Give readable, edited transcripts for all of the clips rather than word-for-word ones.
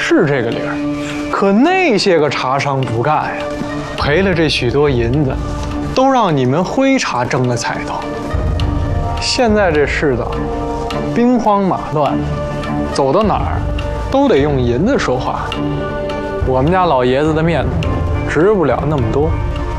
是这个理儿，可那些个茶商不干呀，赔了这许多银子，都让你们徽茶争了彩头。现在这世道，兵荒马乱，走到哪儿都得用银子说话。我们家老爷子的面子值不了那么多。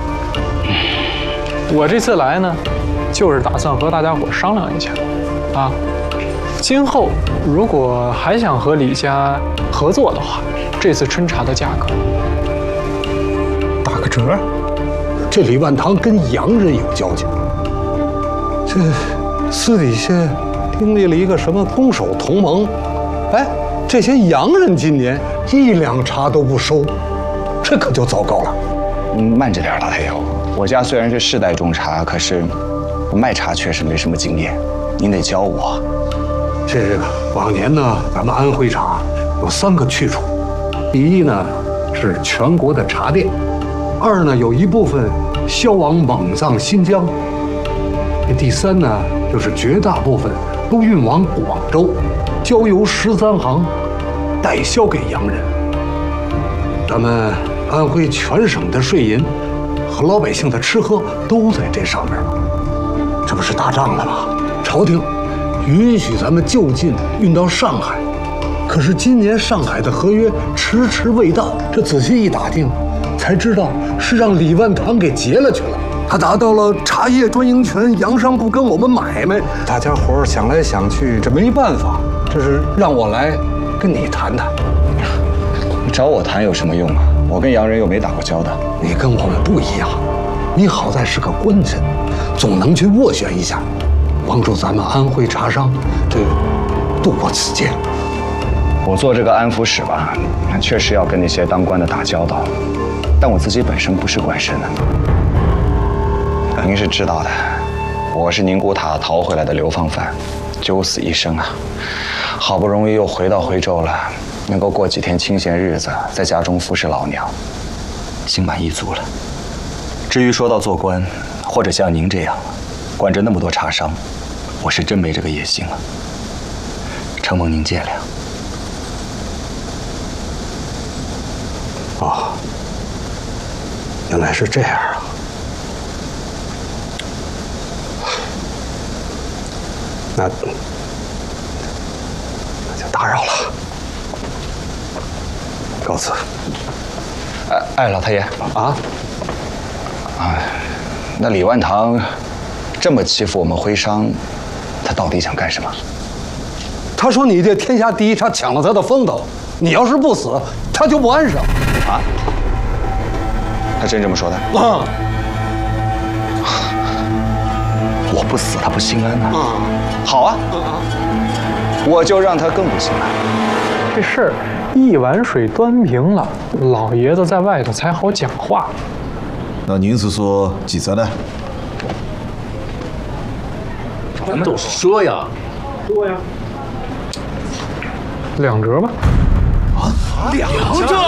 我这次来呢，就是打算和大家伙商量一下，啊，今后如果还想和李家合作的话，这次春茶的价格打个折。这李万堂跟洋人有交情，这私底下订立了一个什么攻守同盟，哎，这些洋人今年1两茶都不收，这可就糟糕了。 慢着点，老太友。我家虽然是世代种茶，可是我卖茶确实没什么经验，您得教我。 这个往年呢，咱们安徽茶有3个去处，第一呢是全国的茶店，2呢有一部分销往蒙藏、新疆，第3呢就是绝大部分都运往广州，交由13行代销给洋人。咱们安徽全省的税银和老百姓的吃喝都在这上面了。这不是打仗了吗？朝廷允许咱们就近运到上海，可是今年上海的合约迟迟未到，这仔细一打听，才知道是让李万堂给劫了去了。他拿到了茶叶专营权，洋商不跟我们买卖。大家伙想来想去，这没办法，这是让我来跟你谈谈。 你找我谈有什么用啊？我跟洋人又没打过交道。 你跟我们不一样，你好在是个官绅，总能去斡旋一下，帮助咱们安徽茶商这度过此劫。 我做这个安抚使吧，确实要跟那些当官的打交道，但我自己本身不是官绅啊。您是知道的，我是宁古塔逃回来的流放犯，九死一生啊！好不容易又回到徽州了，能够过几天清闲日子，在家中服侍老娘，心满意足了。至于说到做官，或者像您这样管着那么多茶商，我是真没这个野心了，承蒙您见谅。 哦，原来是这样啊！那就打扰了，告辞。 老太爷啊， 那李万堂这么欺负我们徽商，他到底想干什么？ 他说你这天下第一茶抢了他的风头，你要是不死，他就不安生。 啊？他真这么说的？ 啊！ 我不死，他不心安呐。好啊，我就让他更不心安。 这事儿一碗水端平了，老爷子在外头才好讲话。 那您是说几折呢？ 咱们说呀， 说呀，2折吧。 啊 2折！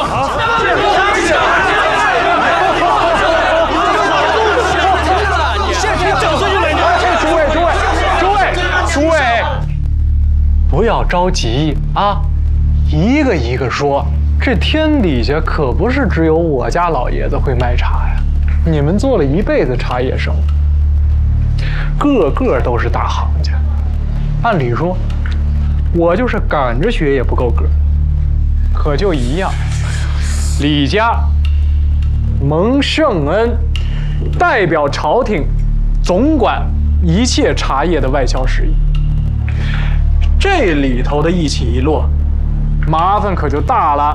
诸位，不要着急啊，一个一个说。这天底下可不是只有我家老爷子会卖茶呀，你们做了一辈子茶叶生意，个个都是大行家。按理说，我就是赶着学也不够格，可就一样，李家蒙圣恩，代表朝廷总管一切茶叶的外销事宜。这里头的一起一落，麻烦可就大了。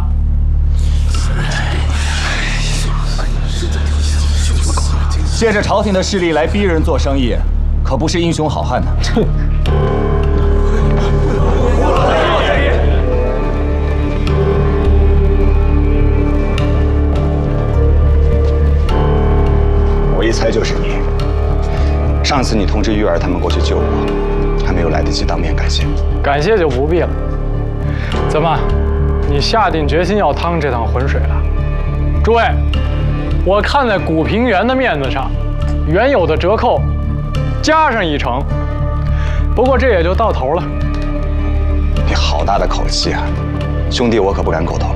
借着朝廷的势力来逼人做生意，可不是英雄好汉呢。我一猜就是你。上次你通知玉儿他们过去救我，还没有来得及当面感谢。 感谢就不必了。怎么，你下定决心要趟这趟浑水了？诸位，我看在古平原的面子上，原有的折扣加上1成。不过这也就到头了。 你好大的口气啊！兄弟，我可不敢苟同。